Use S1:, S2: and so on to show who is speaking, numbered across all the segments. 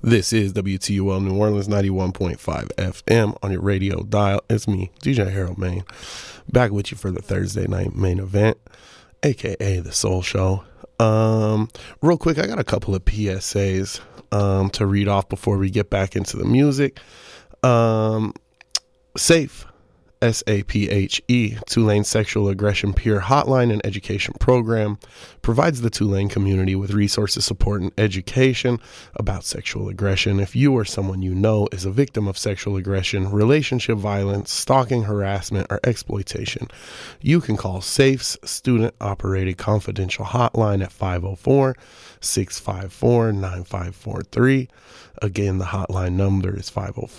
S1: This is WTUL New Orleans 91.5 FM on your radio dial. It's me, DJ Harold Main, back with you for the Thursday night main event, aka the Soul Show. Real quick, I got a couple of PSAs to read off before we get back into the music. SAPHE, SAPHE, Tulane Sexual Aggression Peer Hotline and Education Program, provides the Tulane community with resources, support, and education about sexual aggression. If you or someone you know is a victim of sexual aggression, relationship violence, stalking, harassment, or exploitation, you can call SAPHE's student-operated confidential hotline at 504-654-9543. Again, the hotline number is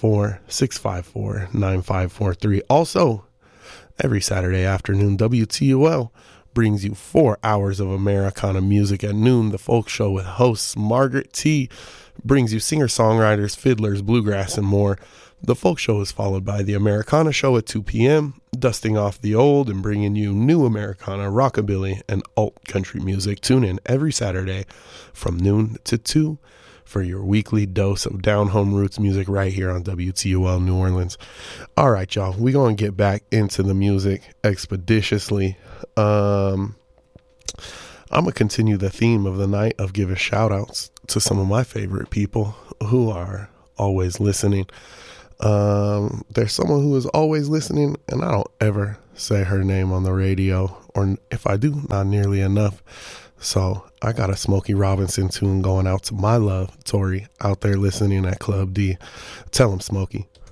S1: 504-654-9543. Also, every Saturday afternoon, WTUL brings you 4 hours of Americana music at noon. The Folk Show with hosts Margaret T. brings you singer-songwriters, fiddlers, bluegrass, and more. The Folk Show is followed by the Americana Show at 2 p.m., dusting off the old and bringing you new Americana, rockabilly, and alt country music. Tune in every Saturday from noon to 2 for your weekly dose of down-home roots music right here on WTUL New Orleans. All right, y'all, we're going to get back into the music expeditiously. I'm going to continue the theme of the night of giving shout-outs to some of my favorite people who are always listening. There's someone who is always listening, and I don't ever say her name on the radio, or if I do, not nearly enough. So I got a Smokey Robinson tune going out to my love, Tori, out there listening at Club D. Tell him, Smokey.